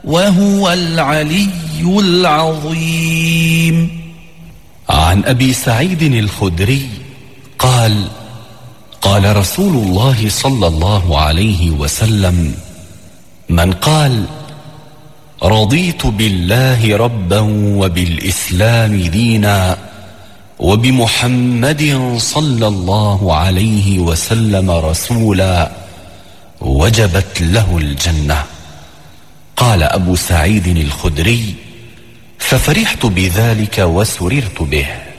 وهو العلي العظيم. عن أبي سعيد الخدري قال: قال رسول الله صلى الله عليه وسلم: من قال رضيت بالله ربا وبالإسلام دينا وبمحمد صلى الله عليه وسلم رسولا وجبت له الجنة. قال أبو سعيد الخدري: ففرحت بذلك وسررت به.